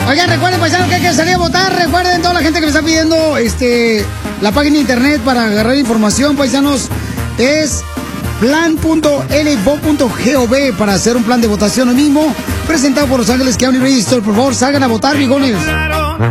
Oigan, recuerden, paisanos, que hay que salir a votar. Recuerden, toda la gente que me está pidiendo la página de internet para agarrar información, paisanos, es plan.lvo.gov para hacer un plan de votación lo mismo, presentado por Los Ángeles County Register. Por favor, salgan a votar, mijones.